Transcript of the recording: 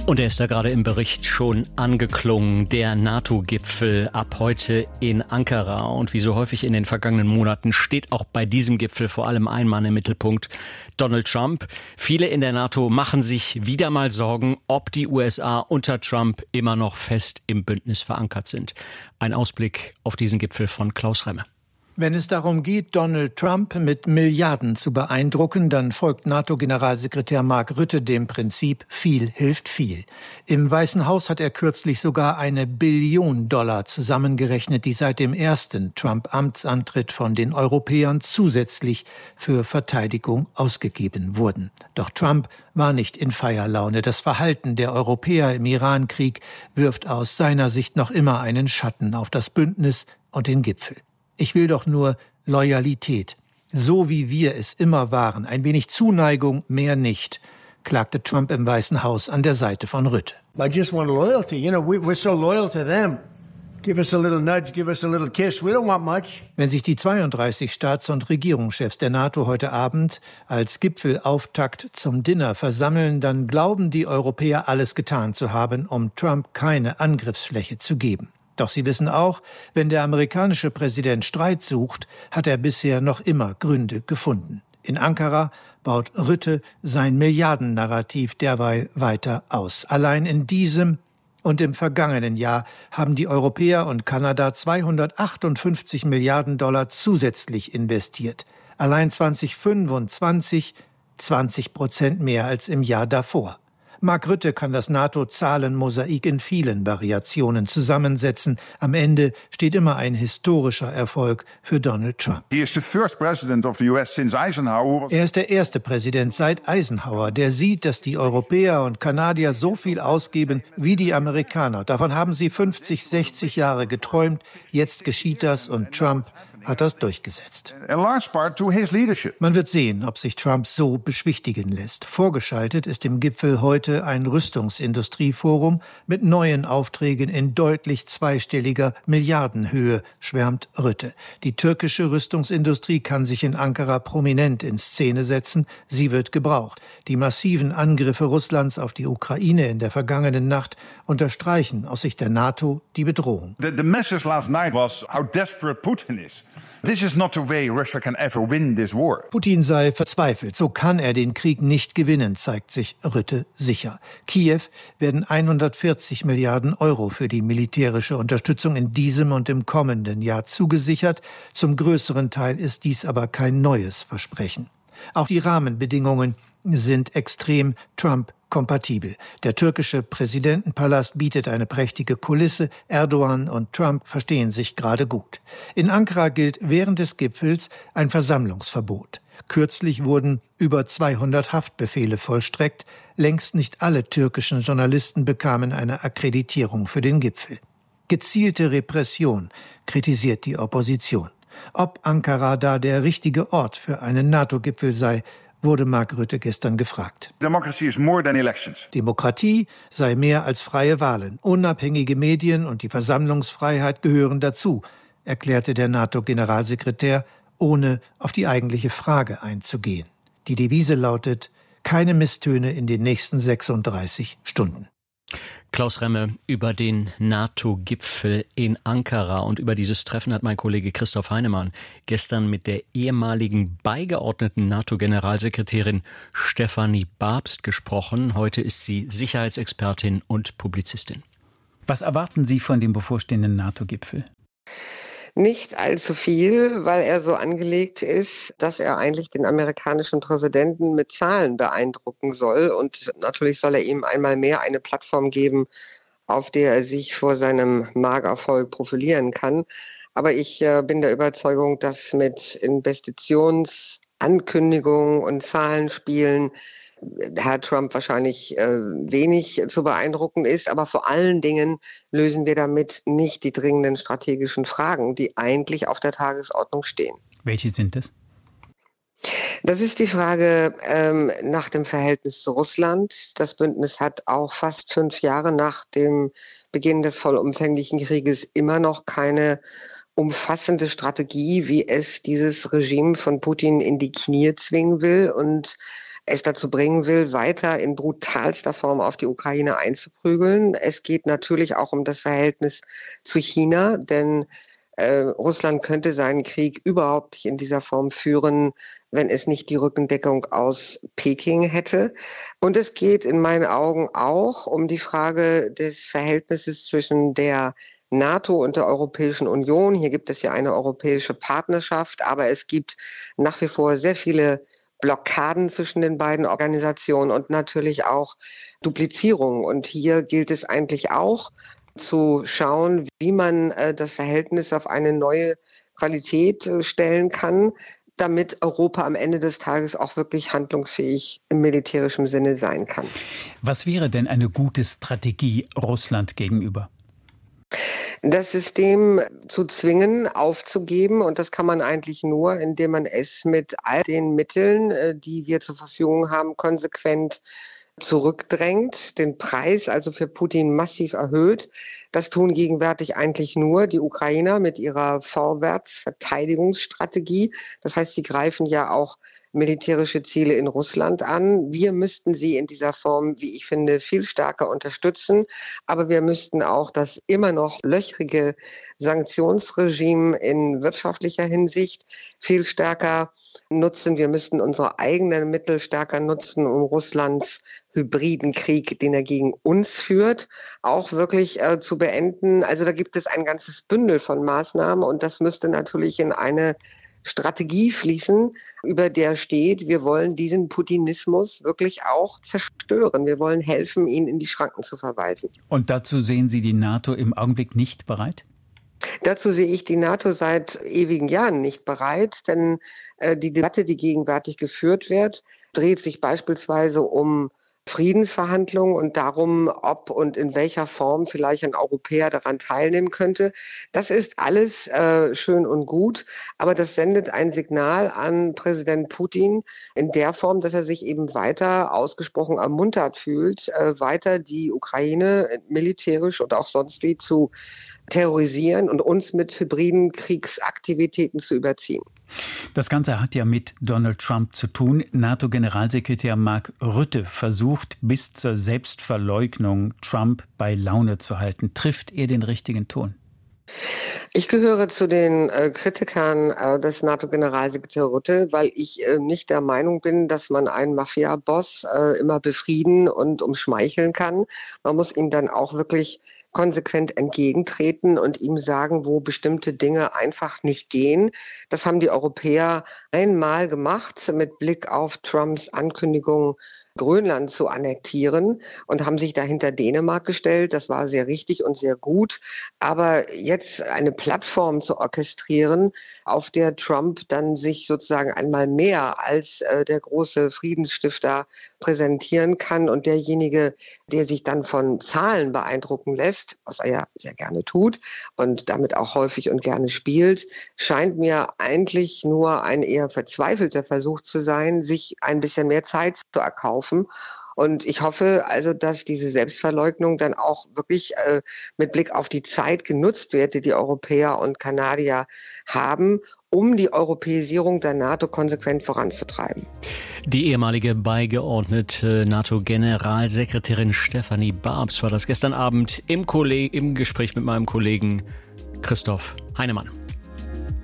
Und er ist da gerade im Bericht schon angeklungen, der NATO-Gipfel ab heute in Ankara. Und wie so häufig in den vergangenen Monaten steht auch bei diesem Gipfel vor allem ein Mann im Mittelpunkt, Donald Trump. Viele in der NATO machen sich wieder mal Sorgen, ob die USA unter Trump immer noch fest im Bündnis verankert sind. Ein Ausblick auf diesen Gipfel von Klaus Remme. Wenn es darum geht, Donald Trump mit Milliarden zu beeindrucken, dann folgt NATO-Generalsekretär Mark Rutte dem Prinzip, viel hilft viel. Im Weißen Haus hat er kürzlich sogar $1 Billion zusammengerechnet, die seit dem ersten Trump-Amtsantritt von den Europäern zusätzlich für Verteidigung ausgegeben wurden. Doch Trump war nicht in Feierlaune. Das Verhalten der Europäer im Iran-Krieg wirft aus seiner Sicht noch immer einen Schatten auf das Bündnis und den Gipfel. Ich will doch nur Loyalität, so wie wir es immer waren. Ein wenig Zuneigung, mehr nicht, klagte Trump im Weißen Haus an der Seite von Rutte. I just want loyalty. You know, we're so loyal to them. Give us a little nudge, give us a little kiss. We don't want much. Wenn sich die 32 Staats- und Regierungschefs der NATO heute Abend als Gipfelauftakt zum Dinner versammeln, dann glauben die Europäer, alles getan zu haben, um Trump keine Angriffsfläche zu geben. Doch sie wissen auch, wenn der amerikanische Präsident Streit sucht, hat er bisher noch immer Gründe gefunden. In Ankara baut Rutte sein Milliardennarrativ derweil weiter aus. Allein in diesem und im vergangenen Jahr haben die Europäer und Kanada $258 Milliarden zusätzlich investiert. Allein 2025 20% mehr als im Jahr davor. Mark Rutte kann das NATO-Zahlenmosaik in vielen Variationen zusammensetzen. Am Ende steht immer ein historischer Erfolg für Donald Trump. Er ist der erste Präsident seit Eisenhower, der sieht, dass die Europäer und Kanadier so viel ausgeben wie die Amerikaner. Davon haben sie 50, 60 Jahre geträumt. Jetzt geschieht das und Trump hat das durchgesetzt. Man wird sehen, ob sich Trump so beschwichtigen lässt. Vorgeschaltet ist im Gipfel heute ein Rüstungsindustrieforum mit neuen Aufträgen in deutlich zweistelliger Milliardenhöhe, schwärmt Rutte. Die türkische Rüstungsindustrie kann sich in Ankara prominent in Szene setzen. Sie wird gebraucht. Die massiven Angriffe Russlands auf die Ukraine in der vergangenen Nacht unterstreichen aus Sicht der NATO die Bedrohung. The message last night was how desperate Putin is. This is not the way Russia can ever win this war. Putin sei verzweifelt. So kann er den Krieg nicht gewinnen, zeigt sich Rutte sicher. Kiew werden 140 Milliarden Euro für die militärische Unterstützung in diesem und im kommenden Jahr zugesichert. Zum größeren Teil ist dies aber kein neues Versprechen. Auch die Rahmenbedingungen sind extrem Trump-kompatibel. Der türkische Präsidentenpalast bietet eine prächtige Kulisse. Erdogan und Trump verstehen sich gerade gut. In Ankara gilt während des Gipfels ein Versammlungsverbot. Kürzlich wurden über 200 Haftbefehle vollstreckt. Längst nicht alle türkischen Journalisten bekamen eine Akkreditierung für den Gipfel. Gezielte Repression, kritisiert die Opposition. Ob Ankara da der richtige Ort für einen NATO-Gipfel sei, wurde Mark Rutte gestern gefragt. Demokratie sei mehr als freie Wahlen. Unabhängige Medien und die Versammlungsfreiheit gehören dazu, erklärte der NATO-Generalsekretär, ohne auf die eigentliche Frage einzugehen. Die Devise lautet: keine Misstöne in den nächsten 36 Stunden. Klaus Remme über den NATO-Gipfel in Ankara, und über dieses Treffen hat mein Kollege Christoph Heinemann gestern mit der ehemaligen beigeordneten NATO-Generalsekretärin Stefanie Babst gesprochen. Heute ist sie Sicherheitsexpertin und Publizistin. Was erwarten Sie von dem bevorstehenden NATO-Gipfel? Nicht allzu viel, weil er so angelegt ist, dass er eigentlich den amerikanischen Präsidenten mit Zahlen beeindrucken soll. Und natürlich soll er ihm einmal mehr eine Plattform geben, auf der er sich vor seinem Markerfolg profilieren kann. Aber ich bin der Überzeugung, dass mit Investitionsankündigungen und Zahlenspielen Herr Trump wahrscheinlich wenig zu beeindrucken ist, aber vor allen Dingen lösen wir damit nicht die dringenden strategischen Fragen, die eigentlich auf der Tagesordnung stehen. Welche sind es? Das ist die Frage nach dem Verhältnis zu Russland. Das Bündnis hat auch fast 5 Jahre nach dem Beginn des vollumfänglichen Krieges immer noch keine umfassende Strategie, wie es dieses Regime von Putin in die Knie zwingen will. Und es dazu bringen will, weiter in brutalster Form auf die Ukraine einzuprügeln. Es geht natürlich auch um das Verhältnis zu China, denn Russland könnte seinen Krieg überhaupt nicht in dieser Form führen, wenn es nicht die Rückendeckung aus Peking hätte. Und es geht in meinen Augen auch um die Frage des Verhältnisses zwischen der NATO und der Europäischen Union. Hier gibt es ja eine europäische Partnerschaft, aber es gibt nach wie vor sehr viele Blockaden zwischen den beiden Organisationen und natürlich auch Duplizierung. Und hier gilt es eigentlich auch, zu schauen, wie man das Verhältnis auf eine neue Qualität stellen kann, damit Europa am Ende des Tages auch wirklich handlungsfähig im militärischen Sinne sein kann. Was wäre denn eine gute Strategie Russland gegenüber? Das System zu zwingen, aufzugeben, und das kann man eigentlich nur, indem man es mit all den Mitteln, die wir zur Verfügung haben, konsequent zurückdrängt, den Preis also für Putin massiv erhöht. Das tun gegenwärtig eigentlich nur die Ukrainer mit ihrer Vorwärtsverteidigungsstrategie. Das heißt, sie greifen ja auch militärische Ziele in Russland an. Wir müssten sie in dieser Form, wie ich finde, viel stärker unterstützen. Aber wir müssten auch das immer noch löchrige Sanktionsregime in wirtschaftlicher Hinsicht viel stärker nutzen. Wir müssten unsere eigenen Mittel stärker nutzen, um Russlands hybriden Krieg, den er gegen uns führt, auch wirklich zu beenden. Also da gibt es ein ganzes Bündel von Maßnahmen, und das müsste natürlich in eine Strategie fließen, über der steht, wir wollen diesen Putinismus wirklich auch zerstören. Wir wollen helfen, ihn in die Schranken zu verweisen. Und dazu sehen Sie die NATO im Augenblick nicht bereit? Dazu sehe ich die NATO seit ewigen Jahren nicht bereit, denn die Debatte, die gegenwärtig geführt wird, dreht sich beispielsweise um Friedensverhandlungen und darum, ob und in welcher Form vielleicht ein Europäer daran teilnehmen könnte. Das ist alles schön und gut, aber das sendet ein Signal an Präsident Putin in der Form, dass er sich eben weiter ausgesprochen ermuntert fühlt, weiter die Ukraine militärisch und auch sonst wie zu terrorisieren und uns mit hybriden Kriegsaktivitäten zu überziehen. Das Ganze hat ja mit Donald Trump zu tun. NATO-Generalsekretär Mark Rutte versucht bis zur Selbstverleugnung, Trump bei Laune zu halten. Trifft er den richtigen Ton? Ich gehöre zu den Kritikern des NATO-Generalsekretärs Rutte, weil ich nicht der Meinung bin, dass man einen Mafia-Boss immer befrieden und umschmeicheln kann. Man muss ihm dann auch wirklich konsequent entgegentreten und ihm sagen, wo bestimmte Dinge einfach nicht gehen. Das haben die Europäer einmal gemacht mit Blick auf Trumps Ankündigung, Grönland zu annektieren, und haben sich dahinter Dänemark gestellt. Das war sehr richtig und sehr gut. Aber jetzt eine Plattform zu orchestrieren, auf der Trump dann sich sozusagen einmal mehr als der große Friedensstifter präsentieren kann und derjenige, der sich dann von Zahlen beeindrucken lässt, was er ja sehr gerne tut und damit auch häufig und gerne spielt, scheint mir eigentlich nur ein eher verzweifelter Versuch zu sein, sich ein bisschen mehr Zeit zu erkaufen. Und ich hoffe also, dass diese Selbstverleugnung dann auch wirklich mit Blick auf die Zeit genutzt wird, die die Europäer und Kanadier haben, um die Europäisierung der NATO konsequent voranzutreiben. Die ehemalige beigeordnete NATO-Generalsekretärin Stefanie Barbs war das gestern Abend im Gespräch mit meinem Kollegen Christoph Heinemann.